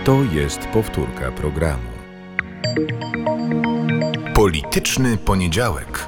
To jest powtórka programu. Polityczny poniedziałek.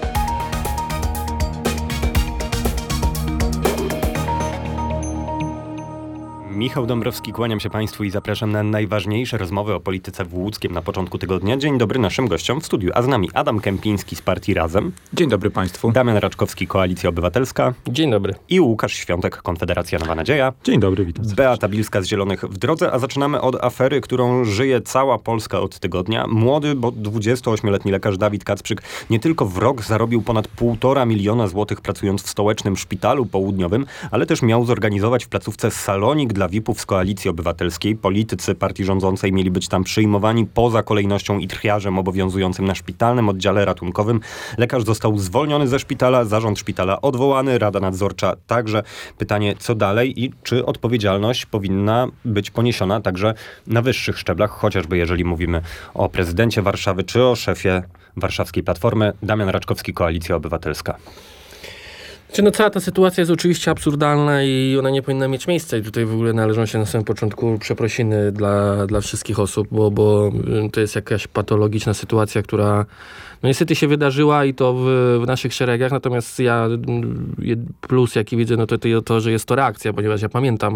Michał Dąbrowski, kłaniam się Państwu i zapraszam na najważniejsze rozmowy o polityce w Łódzkiem na początku tygodnia. Dzień dobry naszym gościom w studiu, a z nami Adam Kępiński z Partii Razem. Dzień dobry Państwu. Damian Raczkowski, Koalicja Obywatelska. Dzień dobry. I Łukasz Świątek, Konfederacja Nowa Nadzieja. Dzień dobry, witam. Beata Bilska z Zielonych w drodze, a zaczynamy od afery, którą żyje cała Polska od tygodnia. Młody, bo 28-letni lekarz Dawid Kacprzyk nie tylko w rok zarobił ponad 1,5 miliona złotych pracując w stołecznym szpitalu południowym, ale też miał zorganizować w placówce salonik dla VIP-ów z Koalicji Obywatelskiej. Politycy partii rządzącej mieli być tam przyjmowani poza kolejnością i triażem obowiązującym na szpitalnym oddziale ratunkowym. Lekarz został zwolniony ze szpitala, zarząd szpitala odwołany, Rada Nadzorcza także. Pytanie, co dalej i czy odpowiedzialność powinna być poniesiona także na wyższych szczeblach, chociażby jeżeli mówimy o prezydencie Warszawy czy o warszawskiej Platformy. Damian Raczkowski, Koalicja Obywatelska. Cała ta sytuacja jest oczywiście absurdalna i ona nie powinna mieć miejsca i tutaj w ogóle należą się na samym początku przeprosiny dla wszystkich osób, bo to jest jakaś patologiczna sytuacja, która niestety się wydarzyła i to w naszych szeregach, natomiast ja plus jaki widzę, to, że jest to reakcja, ponieważ ja pamiętam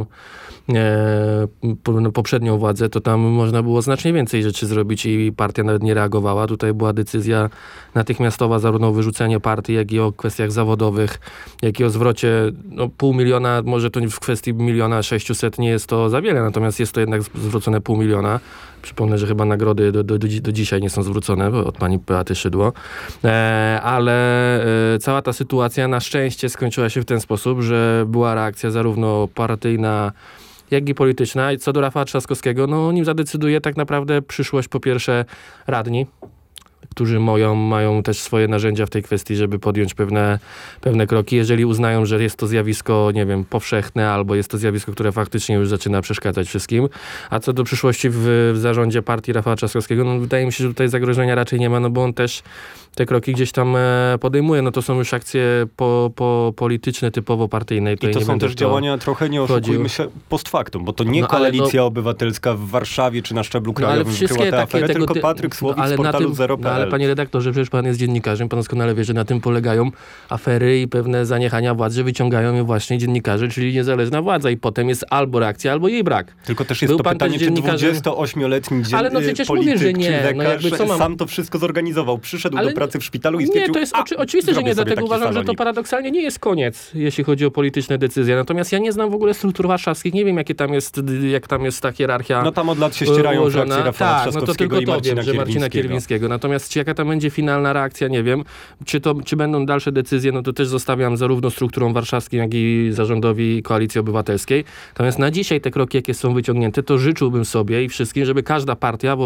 poprzednią władzę, to tam można było znacznie więcej rzeczy zrobić i partia nawet nie reagowała. Tutaj była decyzja natychmiastowa zarówno o wyrzuceniu partii, jak i o kwestiach zawodowych, jak i o zwrocie 500 000, może to w kwestii 1 600 000 nie jest to za wiele, natomiast jest to jednak zwrócone 500 000. Przypomnę, że chyba nagrody do dzisiaj nie są zwrócone od pani Beaty Szydło. Ale cała ta sytuacja na szczęście skończyła się w ten sposób, że była reakcja zarówno partyjna, jak i polityczna. I co do Rafała Trzaskowskiego, nim zadecyduje tak naprawdę przyszłość po pierwsze radni, którzy mają też swoje narzędzia w tej kwestii, żeby podjąć pewne kroki. Jeżeli uznają, że jest to zjawisko, powszechne, albo jest to zjawisko, które faktycznie już zaczyna przeszkadzać wszystkim. A co do przyszłości w zarządzie partii Rafała Trzaskowskiego, wydaje mi się, że tutaj zagrożenia raczej nie ma, bo on też te kroki gdzieś tam podejmuje. To są już akcje polityczne, typowo partyjne. I to są też działania, trochę nie oszukujmy się, post factum, bo to nie Koalicja Obywatelska w Warszawie czy na szczeblu krajowym wykryła tę aferę, tylko Patryk Słowik z portalu Zero.pl. Ale panie redaktorze, przecież pan jest dziennikarzem, pan doskonale wie, że na tym polegają afery i pewne zaniechania władzy, wyciągają je właśnie dziennikarze, czyli niezależna władza i potem jest albo reakcja, albo jej brak. Tylko też jest to pytanie, czy 28-letni przecież polityk mówię, że nie. czy lekarz sam to wszystko zorganizował, przyszedł do pracy w szpitalu i stwierdził, to jest oczywiste, że nie, dlatego uważam, salonik. że to paradoksalnie nie jest koniec, jeśli chodzi o polityczne decyzje. Natomiast ja nie znam w ogóle struktur warszawskich, nie wiem jak tam jest ta hierarchia. Tam od lat się ścierają frakcje Rafała Trzaskowskiego i Marcina Kierwińskiego. Natomiast jaka tam będzie finalna reakcja, nie wiem. Czy będą dalsze decyzje, to też zostawiam zarówno strukturom warszawskim, jak i zarządowi Koalicji Obywatelskiej. Natomiast na dzisiaj te kroki, jakie są wyciągnięte, to życzyłbym sobie i wszystkim, żeby każda partia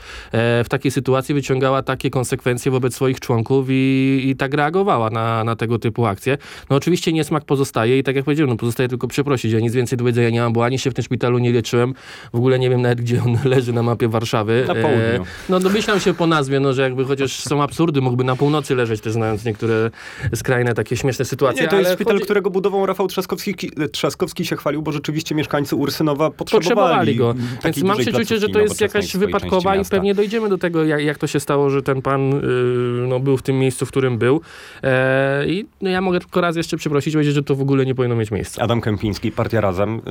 w takiej sytuacji wyciągała takie konsekwencje wobec swoich członków i tak reagowała na tego typu akcje. Oczywiście niesmak pozostaje i tak jak powiedziałem, pozostaje tylko przeprosić. Ja nic więcej do powiedzenia nie mam, bo ani się w tym szpitalu nie leczyłem. W ogóle nie wiem nawet, gdzie on leży na mapie Warszawy. Na południu. Domyślam się po nazwie, że jakby chociaż są absurdy, mógłby na północy leżeć, też znając niektóre skrajne takie śmieszne sytuacje. Nie, to jest szpital, którego budową Rafał Trzaskowski się chwalił, bo rzeczywiście mieszkańcy Ursynowa potrzebowali go. Więc mam przeczucie, że to jest jakaś wypadkowa i pewnie dojdziemy do tego, jak to się stało, że ten pan był w tym miejscu, w którym był. I ja mogę tylko raz jeszcze przeprosić, powiedzieć, że to w ogóle nie powinno mieć miejsca. Adam Kępiński, Partia Razem.